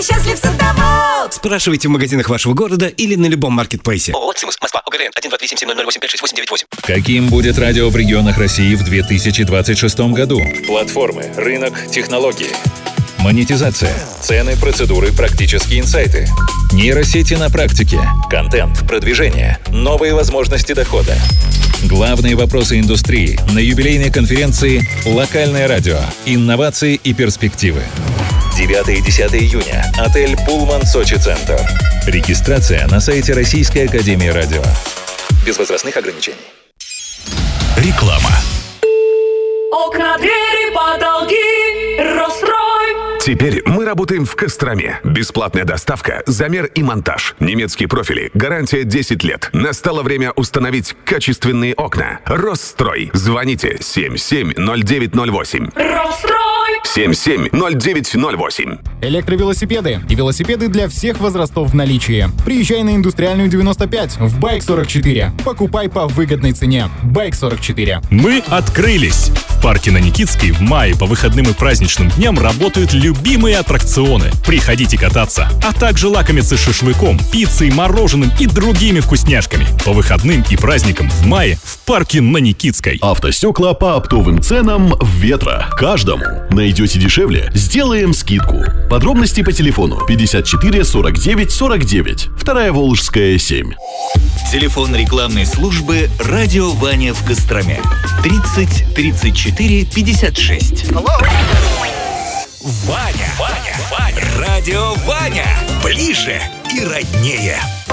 счастлив садовод. Спрашивайте в магазинах вашего города или на любом маркетплейсе. ООО «Цимус», Москва, ОГРН 1237700856898. Каким будет радио в регионах России в 2026 году? Платформы, рынок, технологии. Монетизация, цены, процедуры, практические инсайты. Нейросети на практике, контент, продвижение, новые возможности дохода. Главные вопросы индустрии на юбилейной конференции «Локальное радио. Инновации и перспективы». 9 и 10 июня. Отель «Пулман Сочи Центр». Регистрация на сайте Российской академии радио. Без возрастных ограничений. Реклама. Окна, двери, потолки, Рострой. Теперь мы работаем в Костроме. Бесплатная доставка, замер и монтаж. Немецкие профили. Гарантия 10 лет. Настало время установить качественные окна. Росстрой. Звоните 770908. Рострой. 770908. Электровелосипеды и велосипеды для всех возрастов в наличии. Приезжай на Индустриальную 95 в Байк 44. Покупай по выгодной цене. Байк 44. Мы открылись! В парке на Никитской в мае по выходным и праздничным дням работают любимые аттракционы. Приходите кататься, а также лакомиться шашлыком, пиццей, мороженым и другими вкусняшками. По выходным и праздникам в мае в парке на Никитской. Автостекла по оптовым ценам в Ветро. Каждому. Найдете дешевле? Сделаем скидку. Подробности по телефону 54 49 49. Вторая Волжская, 7. Телефон рекламной службы «Радио Ваня» в Костроме. 30 34 56. Ваня. Радио Ваня. Ближе и роднее.